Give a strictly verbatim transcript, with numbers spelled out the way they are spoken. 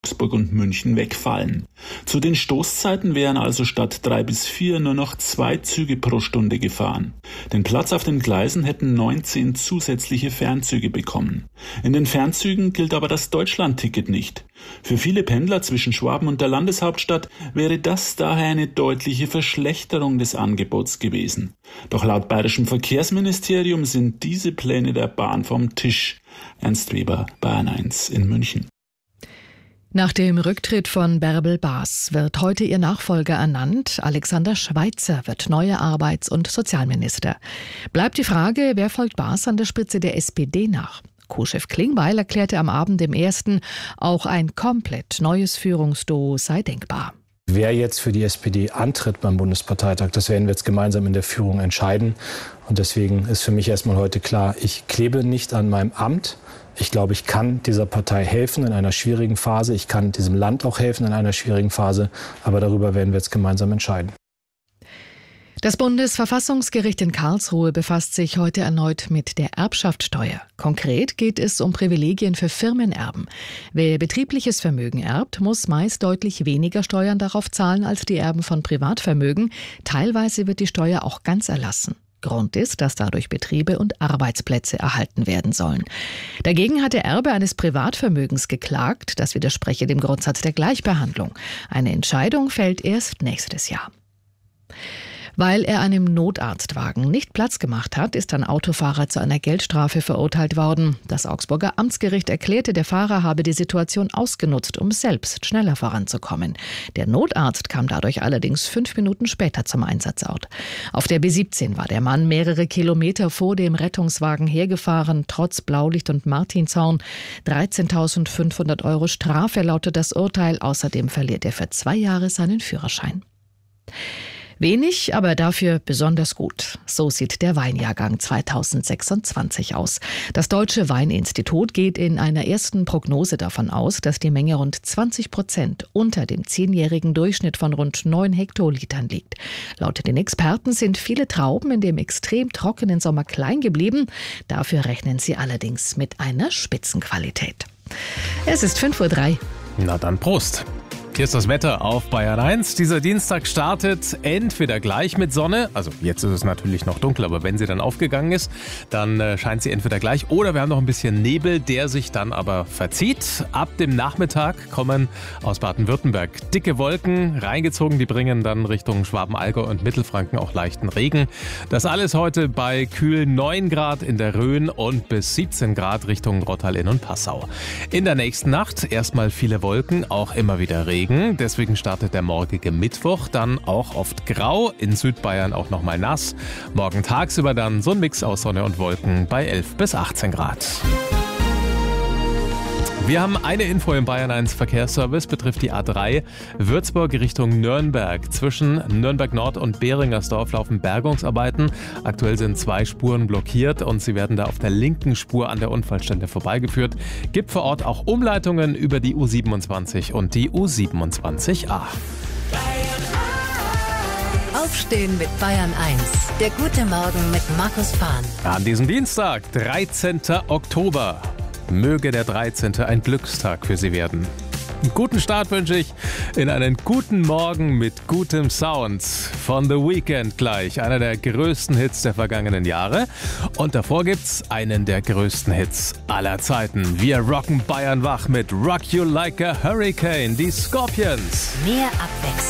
Augsburg und München wegfallen. Zu den Stoßzeiten wären also statt drei bis vier nur noch zwei Züge pro Stunde gefahren. Den Platz auf den Gleisen hätten neunzehn zusätzliche Fernzüge bekommen. In den Fernzügen gilt aber das Deutschlandticket nicht. Für viele Pendler zwischen Schwaben und der Landeshauptstadt wäre das daher eine deutliche Verschlechterung des Angebots gewesen. Doch laut bayerischem Verkehrsministerium sind diese Pläne der Bahn vom Tisch. Ernst Weber, Bayern eins in München. Nach dem Rücktritt von Bärbel Baas wird heute ihr Nachfolger ernannt. Alexander Schweitzer wird neuer Arbeits- und Sozialminister. Bleibt die Frage, wer folgt Baas an der Spitze der S P D nach? Co-Chef Klingbeil erklärte am Abend im ersten, auch ein komplett neues Führungsduo sei denkbar. Wer jetzt für die S P D antritt beim Bundesparteitag, das werden wir jetzt gemeinsam in der Führung entscheiden. Und deswegen ist für mich erstmal heute klar, ich klebe nicht an meinem Amt. Ich glaube, ich kann dieser Partei helfen in einer schwierigen Phase. Ich kann diesem Land auch helfen in einer schwierigen Phase. Aber darüber werden wir jetzt gemeinsam entscheiden. Das Bundesverfassungsgericht in Karlsruhe befasst sich heute erneut mit der Erbschaftssteuer. Konkret geht es um Privilegien für Firmenerben. Wer betriebliches Vermögen erbt, muss meist deutlich weniger Steuern darauf zahlen als die Erben von Privatvermögen. Teilweise wird die Steuer auch ganz erlassen. Grund ist, dass dadurch Betriebe und Arbeitsplätze erhalten werden sollen. Dagegen hat der Erbe eines Privatvermögens geklagt. Das widerspreche dem Grundsatz der Gleichbehandlung. Eine Entscheidung fällt erst nächstes Jahr. Weil er einem Notarztwagen nicht Platz gemacht hat, ist ein Autofahrer zu einer Geldstrafe verurteilt worden. Das Augsburger Amtsgericht erklärte, der Fahrer habe die Situation ausgenutzt, um selbst schneller voranzukommen. Der Notarzt kam dadurch allerdings fünf Minuten später zum Einsatzort. Auf der B siebzehn war der Mann mehrere Kilometer vor dem Rettungswagen hergefahren, trotz Blaulicht und Martinshorn. dreizehntausendfünfhundert Euro Strafe lautet das Urteil. Außerdem verliert er für zwei Jahre seinen Führerschein. Wenig, aber dafür besonders gut. So sieht der Weinjahrgang zweitausendsechsundzwanzig aus. Das Deutsche Weininstitut geht in einer ersten Prognose davon aus, dass die Menge rund zwanzig Prozent unter dem zehnjährigen Durchschnitt von rund neun Hektolitern liegt. Laut den Experten sind viele Trauben in dem extrem trockenen Sommer klein geblieben. Dafür rechnen sie allerdings mit einer Spitzenqualität. Es ist fünf Uhr drei. Na dann Prost. Hier ist das Wetter auf Bayern eins. Dieser Dienstag startet entweder gleich mit Sonne, also jetzt ist es natürlich noch dunkel, aber wenn sie dann aufgegangen ist, dann äh, scheint sie entweder gleich oder wir haben noch ein bisschen Nebel, der sich dann aber verzieht. Ab dem Nachmittag kommen aus Baden-Württemberg dicke Wolken reingezogen, die bringen dann Richtung Schwaben-Allgäu und Mittelfranken auch leichten Regen. Das alles heute bei kühlen neun Grad in der Rhön und bis siebzehn Grad Richtung Rottal-Inn und Passau. In der nächsten Nacht erstmal viele Wolken, auch immer wieder Regen. Deswegen startet der morgige Mittwoch dann auch oft grau, in Südbayern auch nochmal nass. Morgen tagsüber dann so ein Mix aus Sonne und Wolken bei elf bis achtzehn Grad. Wir haben eine Info im Bayern eins Verkehrsservice, betrifft die A drei Würzburg Richtung Nürnberg. Zwischen Nürnberg Nord und Beringersdorf laufen Bergungsarbeiten. Aktuell sind zwei Spuren blockiert und sie werden da auf der linken Spur an der Unfallstelle vorbeigeführt. Gibt vor Ort auch Umleitungen über die U siebenundzwanzig und die U siebenundzwanzig A. Aufstehen mit Bayern eins. Der gute Morgen mit Markus Fahn. An diesem Dienstag, dreizehnten Oktober. Möge der dreizehnte ein Glückstag für Sie werden. Einen guten Start wünsche ich in einen guten Morgen mit gutem Sound von The Weeknd gleich. Einer der größten Hits der vergangenen Jahre. Und davor gibt's einen der größten Hits aller Zeiten. Wir rocken Bayern wach mit Rock You Like a Hurricane, die Scorpions. Mehr Abwechslung.